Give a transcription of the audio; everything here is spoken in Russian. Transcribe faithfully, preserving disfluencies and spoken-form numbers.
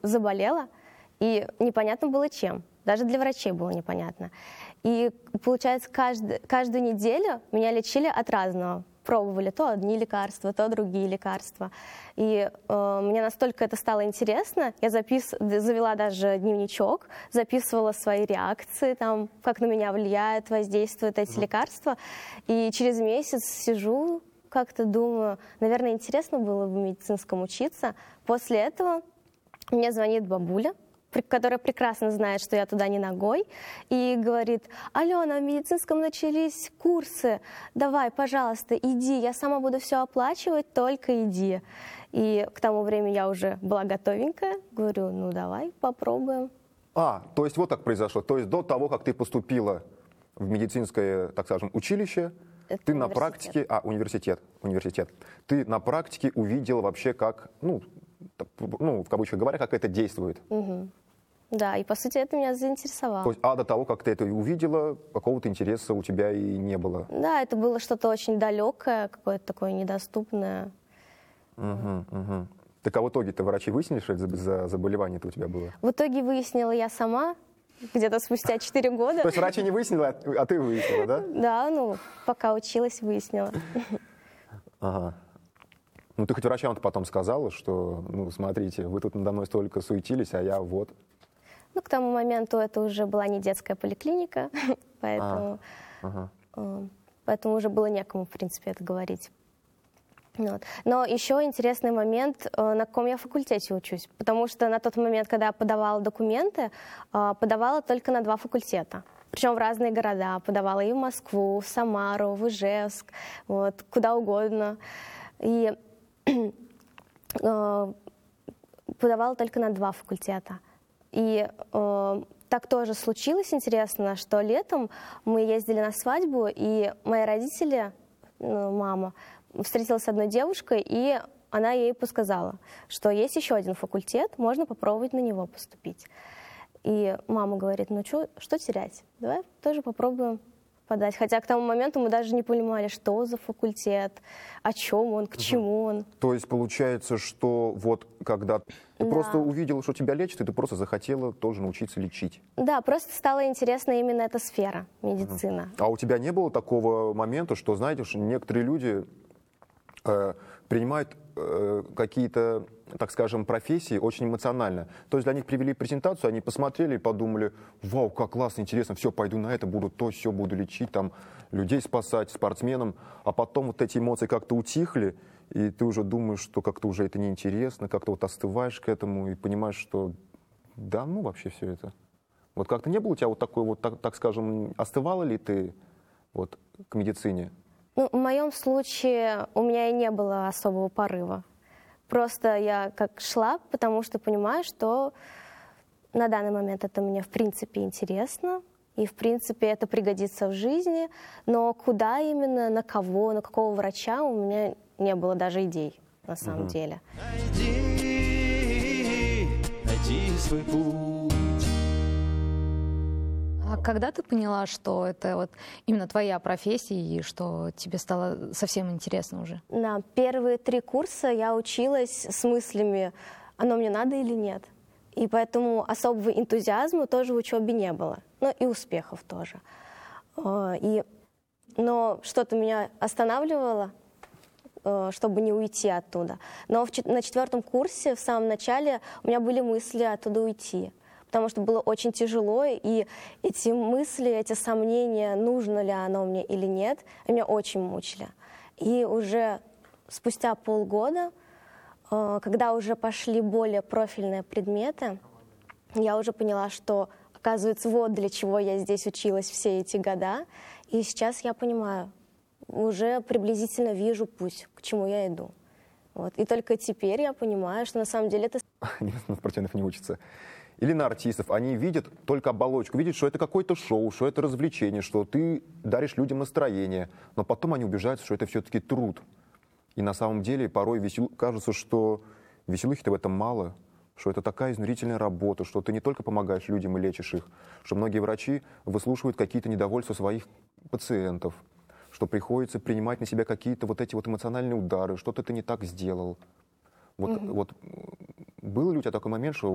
заболела, и непонятно было чем. Даже для врачей было непонятно. И, получается, каждый, каждую неделю меня лечили от разного. Пробовали то одни лекарства, то другие лекарства. И э, мне настолько это стало интересно, я запис... завела даже дневничок, записывала свои реакции, там, как на меня влияют, воздействуют эти mm-hmm. лекарства. И через месяц сижу, как-то думаю, наверное, интересно было бы в медицинском учиться. После этого мне звонит бабуля, которая прекрасно знает, что я туда не ногой, и говорит: Алена, в медицинском начались курсы, давай, пожалуйста, иди, я сама буду все оплачивать, только иди. И к тому времени я уже была готовенькая, говорю: ну давай, попробуем. А, то есть вот так произошло, то есть до того, как ты поступила в медицинское, так скажем, училище, Это ты на практике, а, университет, университет, ты на практике увидела вообще, как, ну, ну, в кавычках говоря, как это действует. Угу. Да, и по сути это меня заинтересовало. То есть, а до того, как ты это увидела, какого-то интереса у тебя и не было? Да, это было что-то очень далекое, какое-то такое недоступное. Угу, угу. Так а в итоге-то врачи выяснили, что это за заболевание-то у тебя было? В итоге выяснила я сама, где-то спустя четыре года. То есть врачи не выяснили, а ты выяснила, да? Да, ну, пока училась, выяснила. Ага. Ну, ты хоть врачам-то потом сказала, что, ну, смотрите, вы тут надо мной столько суетились, а я вот... Ну, к тому моменту это уже была не детская поликлиника, поэтому, а, ага. поэтому уже было некому, в принципе, это говорить. Вот. Но еще интересный момент, на каком я факультете учусь, потому что на тот момент, когда я подавала документы, подавала только на два факультета. Причем в разные города. Подавала и в Москву, в Самару, в Ижевск, вот, куда угодно. И э, подавала только на два факультета. И э, так тоже случилось, интересно, что летом мы ездили на свадьбу, и мои родители, ну, мама, встретилась с одной девушкой, и она ей подсказала, что есть еще один факультет, можно попробовать на него поступить. И мама говорит: ну чё, что терять, давай тоже попробуем подать. Хотя к тому моменту мы даже не понимали, что за факультет, о чем он, к чему он. То есть получается, что вот когда ты Да. просто увидела, что тебя лечат, и ты просто захотела тоже научиться лечить. Да, просто стала интересна именно эта сфера, медицина. А у тебя не было такого момента, что, знаете, что некоторые люди э, принимают э, какие-то, так скажем, профессии очень эмоционально. То есть для них привели презентацию, они посмотрели и подумали: вау, как классно, интересно, все, пойду на это, буду то, все, буду лечить, там, людей спасать, спортсменам. А потом вот эти эмоции как-то утихли, и ты уже думаешь, что как-то уже это неинтересно, как-то вот остываешь к этому и понимаешь, что да, ну вообще все это. Вот как-то не было у тебя вот такой вот, так, так скажем, остывала ли ты вот к медицине? Ну, в моем случае у меня и не было особого порыва. Просто я как шла, потому что понимаю, что на данный момент это мне в принципе интересно, и в принципе это пригодится в жизни, но куда именно, на кого, на какого врача у меня не было даже идей на самом угу. деле. Найди, найди свой путь. А когда ты поняла, что это вот именно твоя профессия и что тебе стало совсем интересно уже? На первые три курса я училась с мыслями: оно мне надо или нет. И поэтому особого энтузиазма тоже в учебе не было. Ну и успехов тоже. И, но что-то меня останавливало, чтобы не уйти оттуда. Но в, на четвертом курсе, в самом начале, у меня были мысли оттуда уйти. Потому что было очень тяжело, и эти мысли, эти сомнения, нужно ли оно мне или нет, меня очень мучили. И уже спустя полгода, когда уже пошли более профильные предметы, я уже поняла, что, оказывается, вот для чего я здесь училась все эти года. И сейчас я понимаю, уже приблизительно вижу путь, к чему я иду. Вот. И только теперь я понимаю, что на самом деле это... На спортсменов не учатся. Или на артистов. Они видят только оболочку, видят, что это какое-то шоу, что это развлечение, что ты даришь людям настроение. Но потом они убеждаются, что это все-таки труд. И на самом деле порой весел... кажется, что веселухи-то в этом мало, что это такая изнурительная работа, что ты не только помогаешь людям и лечишь их, что многие врачи выслушивают какие-то недовольства своих пациентов, что приходится принимать на себя какие-то вот эти вот эмоциональные удары, что-то ты не так сделал. Вот, угу. вот был ли у тебя такой момент, что